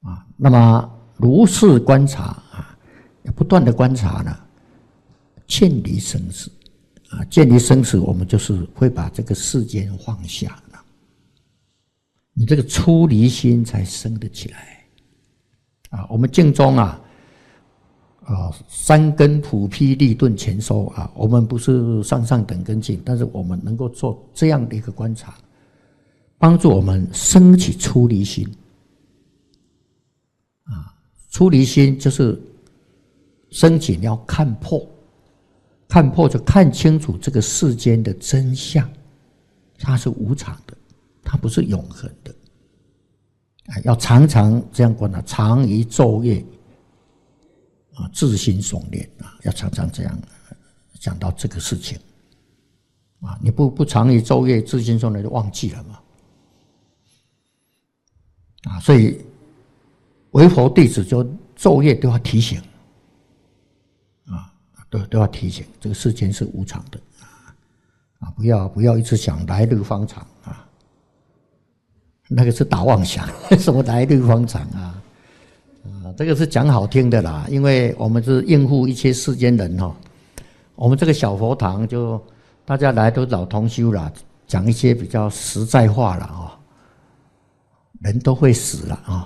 啊。那么如是观察啊，不断的观察呢，见离生死啊，见离生死，我们就是会把这个世间放下了，你这个出离心才生得起来啊。我们净宗啊。三根普披利钝全收啊，我们不是上等根境，但是我们能够做这样的一个观察，帮助我们升起出离心啊。出离心就是升起，你要看破，看破就看清楚这个世间的真相，它是无常的，它不是永恒的。要常常这样观察，常于昼夜。自心诵念啊，要常常这样讲到这个事情啊。你不常于昼夜自心诵念，就忘记了嘛啊。所以为佛弟子就昼夜都要提醒啊，都要提醒，这个世间是无常的啊，不要一直想来日方长啊，那个是打妄想，什么来日方长啊？这个是讲好听的啦，因为我们是应付一些世间人哈。我们这个小佛堂就大家来都老同修啦，讲一些比较实在话啦啊。人都会死了啊，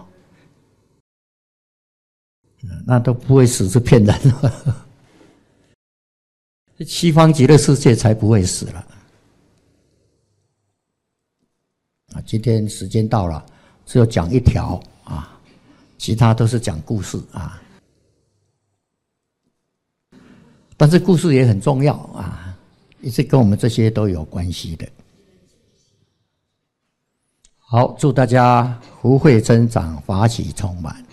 那都不会死是骗人的。西方极乐世界才不会死了啊。今天时间到了，只有讲一条啊。其他都是讲故事啊，但是故事也很重要啊，也是跟我们这些都有关系的。好，祝大家福慧增长，法喜充满。